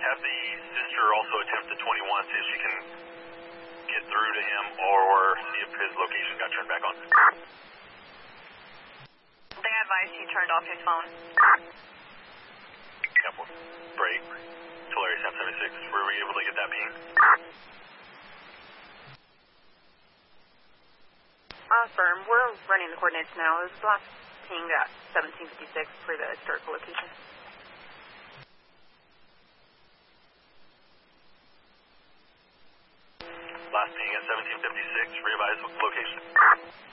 have the sister also attempt the 21, see if she can get through to him or see if his location got turned back on. They advised he turned off his phone. Yep, great. Tulare 776, were we able to get that ping? Firm, we're running the coordinates now. It was last ping at 1756 for the historical location. Last ping at 1756, readvise location.